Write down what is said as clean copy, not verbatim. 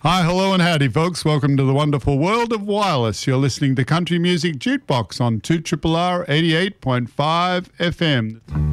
Hi, hello and howdy folks. Welcome to the wonderful world of wireless. You're listening to Country Music Jukebox on 2RRR 88.5 FM.